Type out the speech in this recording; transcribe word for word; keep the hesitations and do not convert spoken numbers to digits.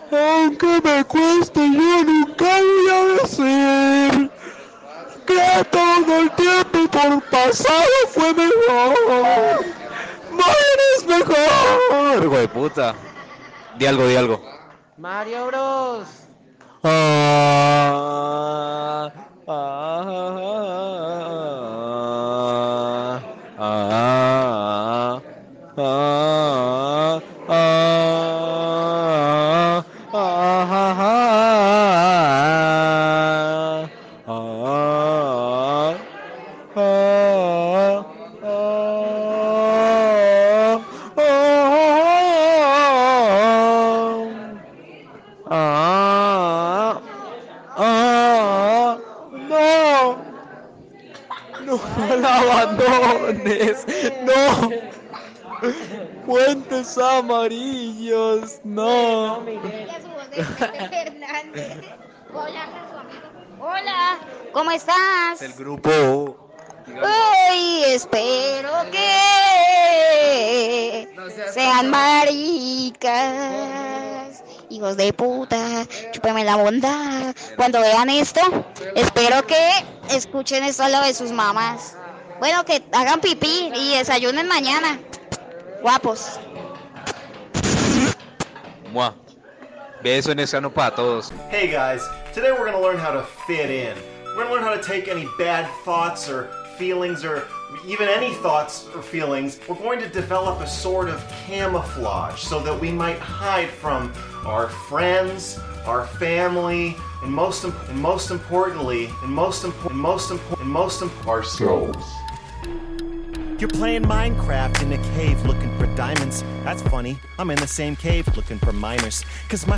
Aunque me cueste, yo nunca voy a decir que todo el tiempo por pasado fue mejor. Morir es mejor. Güey, puta. Di algo, di algo. Mario Bros. Ah, ah, ah, ah, ah, ah, ah, ah, ah, no, no la abandones, no, puentes amarillos, no. Diga su voz de Vicente Fernández. Hola, con su amigo. Hola, ¿cómo estás? El grupo. Uy, espero que sean maricas, hijos de puta, chúpeme la bondad. Cuando vean esto, espero que escuchen esto a lo de sus mamás. Bueno, que hagan pipí y desayunen mañana. Guapos. Mua. Beso en ese ano para todos. Hey guys, today we're going to learn how to fit in. We're going to learn how to take any bad thoughts or feelings or even any thoughts or feelings. We're going to develop a sort of camouflage so that we might hide from our friends, our family, and most imp- and most importantly, and most important, most important, and most important, ourselves. You're playing Minecraft in a cave looking for diamonds. That's funny. I'm in the same cave looking for miners. Cause my